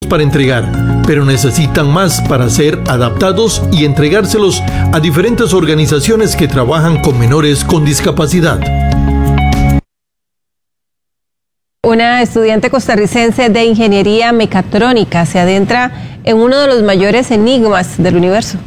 para entregar, pero necesitan más para ser adaptados y entregárselos a diferentes organizaciones que trabajan con menores con discapacidad. Una estudiante costarricense de ingeniería mecatrónica se adentra en uno de los mayores enigmas del universo.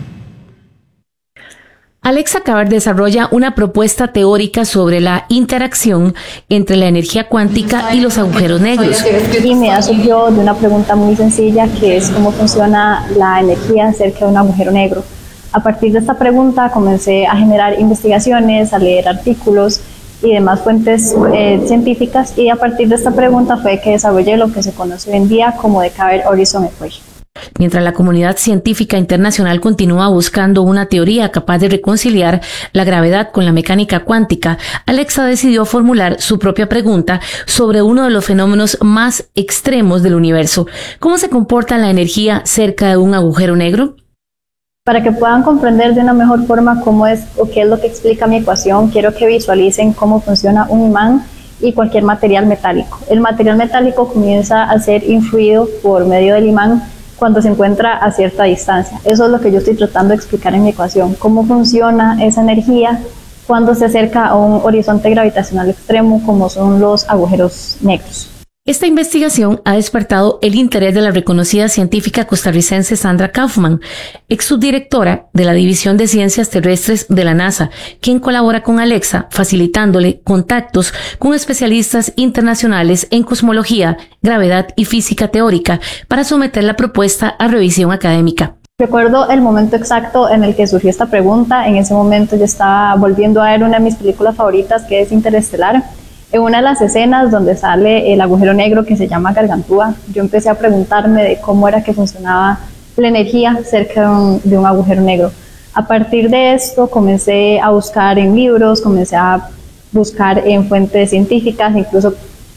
Alexa Cabar desarrolla una propuesta teórica sobre la interacción entre la energía cuántica y los agujeros negros. Y me surgió de una pregunta muy sencilla, que es cómo funciona la energía cerca de un agujero negro. A partir de esta pregunta comencé a generar investigaciones, a leer artículos y demás fuentes científicas, y a partir de esta pregunta fue que desarrollé lo que se conoce hoy en día como The Cabar Horizon Equation. Mientras la comunidad científica internacional continúa buscando una teoría capaz de reconciliar la gravedad con la mecánica cuántica, Alexa decidió formular su propia pregunta sobre uno de los fenómenos más extremos del universo. ¿Cómo se comporta la energía cerca de un agujero negro? Para que puedan comprender de una mejor forma cómo es o qué es lo que explica mi ecuación, quiero que visualicen cómo funciona un imán y cualquier material metálico. El material metálico comienza a ser influido por medio del imán cuando se encuentra a cierta distancia. Eso es lo que yo estoy tratando de explicar en mi ecuación. Cómo funciona esa energía cuando se acerca a un horizonte gravitacional extremo, como son los agujeros negros. Esta investigación ha despertado el interés de la reconocida científica costarricense Sandra Kaufman, ex subdirectora de la División de Ciencias Terrestres de la NASA, quien colabora con Alexa, facilitándole contactos con especialistas internacionales en cosmología, gravedad y física teórica para someter la propuesta a revisión académica. Recuerdo el momento exacto en el que surgió esta pregunta. En ese momento yo estaba volviendo a ver una de mis películas favoritas, que es Interestelar. En una de las escenas donde sale el agujero negro que se llama Gargantúa, yo empecé a preguntarme de cómo era que funcionaba la energía cerca de un agujero negro. A partir de esto comencé a buscar en libros, comencé a buscar en fuentes científicas, incluso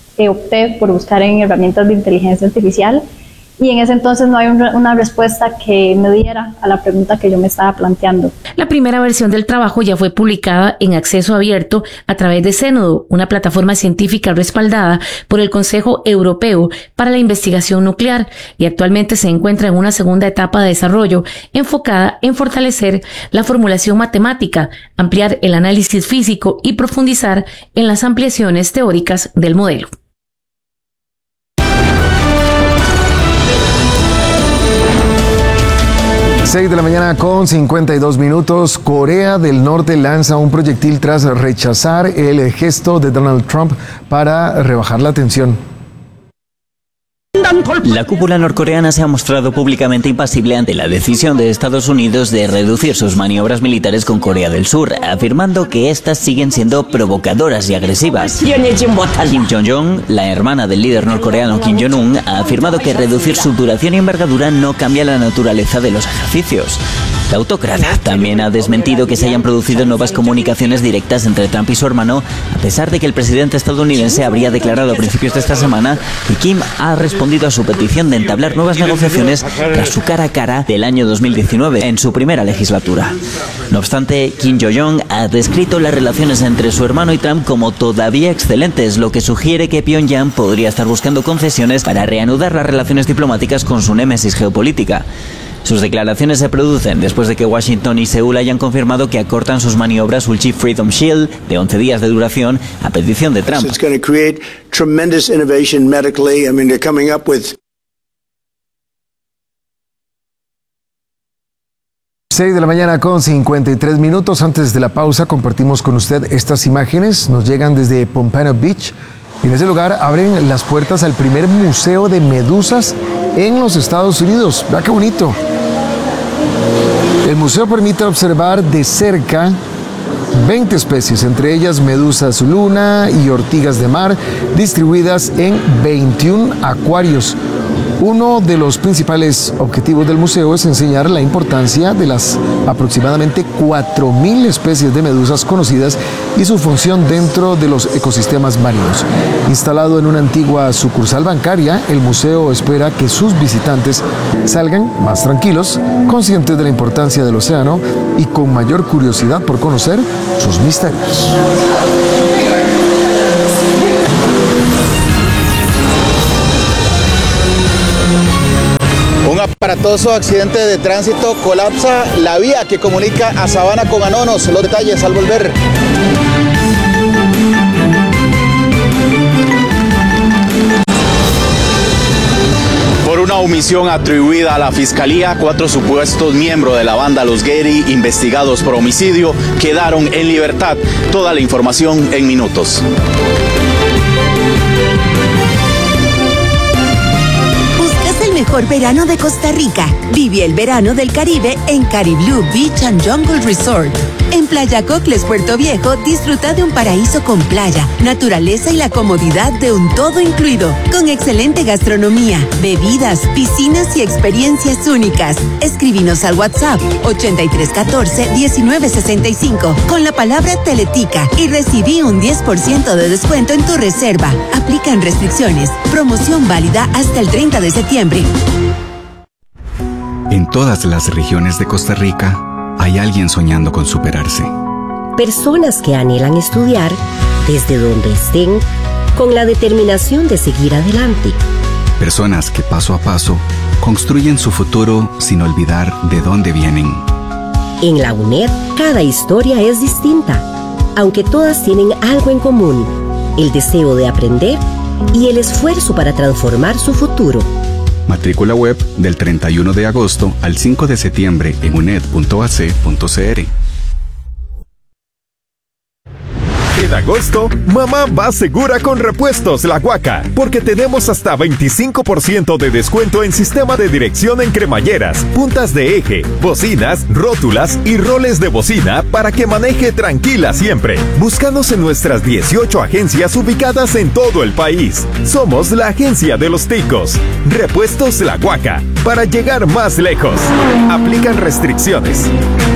opté por buscar en herramientas de inteligencia artificial, y en ese entonces no hay una respuesta que me diera a la pregunta que yo me estaba planteando. La primera versión del trabajo ya fue publicada en acceso abierto a través de Zenodo, una plataforma científica respaldada por el Consejo Europeo para la Investigación Nuclear, y actualmente se encuentra en una segunda etapa de desarrollo enfocada en fortalecer la formulación matemática, ampliar el análisis físico y profundizar en las ampliaciones teóricas del modelo. 6 de la mañana con 52 minutos. Corea del Norte lanza un proyectil tras rechazar el gesto de Donald Trump para rebajar la tensión. La cúpula norcoreana se ha mostrado públicamente impasible ante la decisión de Estados Unidos de reducir sus maniobras militares con Corea del Sur, afirmando que estas siguen siendo provocadoras y agresivas. Kim Jong-un, la hermana del líder norcoreano Kim Jong-un, ha afirmado que reducir su duración y envergadura no cambia la naturaleza de los ejercicios. La autócrata también ha desmentido que se hayan producido nuevas comunicaciones directas entre Trump y su hermano, a pesar de que el presidente estadounidense habría declarado a principios de esta semana que Kim ha respondido a su petición de entablar nuevas negociaciones tras su cara a cara del año 2019, en su primera legislatura. No obstante, Kim Jong-un ha descrito las relaciones entre su hermano y Trump como todavía excelentes, lo que sugiere que Pyongyang podría estar buscando concesiones para reanudar las relaciones diplomáticas con su némesis geopolítica. Sus declaraciones se producen después de que Washington y Seúl hayan confirmado que acortan sus maniobras Ulchi Freedom Shield de 11 días de duración a petición de Trump. 6 de la mañana con 53 minutos. Antes de la pausa compartimos con usted estas imágenes. Nos llegan desde Pompano Beach. En ese lugar abren las puertas al primer museo de medusas en los Estados Unidos. Vea qué bonito. El museo permite observar de cerca 20 especies, entre ellas medusas luna y ortigas de mar, distribuidas en 21 acuarios. Uno de los principales objetivos del museo es enseñar la importancia de las aproximadamente 4.000 especies de medusas conocidas y su función dentro de los ecosistemas marinos. Instalado en una antigua sucursal bancaria, el museo espera que sus visitantes salgan más tranquilos, conscientes de la importancia del océano y con mayor curiosidad por conocer sus misterios. Un aparatoso accidente de tránsito colapsa la vía que comunica a Sabana con Anonos. Los detalles al volver. Por una omisión atribuida a la Fiscalía, 4 supuestos miembros de la banda Los Getty, investigados por homicidio, quedaron en libertad. Toda la información en minutos. ¿Buscas el mejor verano de Costa Rica? Vive el verano del Caribe en Cariblue Beach and Jungle Resort. En Playa Cocles, Puerto Viejo, disfruta de un paraíso con playa, naturaleza y la comodidad de un todo incluido, con excelente gastronomía, bebidas, piscinas y experiencias únicas. Escríbenos al WhatsApp 8314-1965 con la palabra Teletica y recibí un 10% de descuento en tu reserva. Aplican restricciones. Promoción válida hasta el 30 de septiembre. En todas las regiones de Costa Rica, hay alguien soñando con superarse. Personas que anhelan estudiar desde donde estén con la determinación de seguir adelante. Personas que paso a paso construyen su futuro sin olvidar de dónde vienen. En la UNED, cada historia es distinta, aunque todas tienen algo en común: el deseo de aprender y el esfuerzo para transformar su futuro. Matrícula web del 31 de agosto al 5 de septiembre en uned.ac.cr. En agosto, mamá va segura con Repuestos La Huaca, porque tenemos hasta 25% de descuento en sistema de dirección en cremalleras, puntas de eje, bocinas, rótulas y roles de bocina para que maneje tranquila siempre. Búscanos en nuestras 18 agencias ubicadas en todo el país. Somos la agencia de los ticos. Repuestos La Huaca, para llegar más lejos. Aplican restricciones.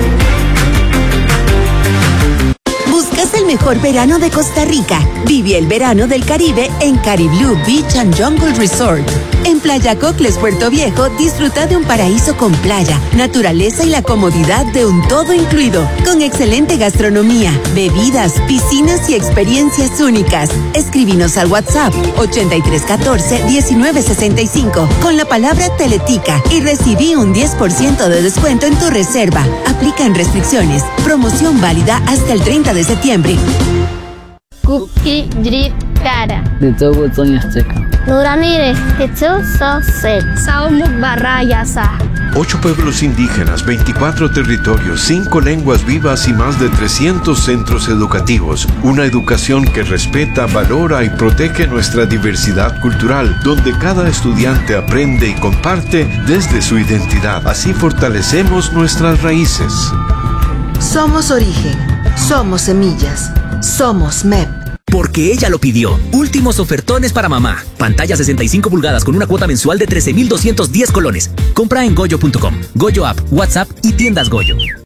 ¿Buscas el mejor verano de Costa Rica? Vive el verano del Caribe en Cariblue Beach and Jungle Resort. En Playa Cocles, Puerto Viejo, disfruta de un paraíso con playa, naturaleza y la comodidad de un todo incluido, con excelente gastronomía, bebidas, piscinas y experiencias únicas. Escríbenos al WhatsApp 8314-1965 con la palabra Teletica y recibí un 10% de descuento en tu reserva. Aplican restricciones. Promoción válida hasta el 30 de septiembre. Cookie Drip Cara. De todo Toño Azteca. Nuranire, Hetsu Sosel, Saumuk Barrayasa. 8 pueblos indígenas, 24 territorios, 5 lenguas vivas y más de 300 centros educativos. Una educación que respeta, valora y protege nuestra diversidad cultural, donde cada estudiante aprende y comparte desde su identidad. Así fortalecemos nuestras raíces. Somos origen, somos semillas, somos MEP. Porque ella lo pidió. Últimos ofertones para mamá. Pantalla 65 pulgadas con una cuota mensual de 13,210 colones. Compra en goyo.com, Goyo App, WhatsApp y tiendas Goyo.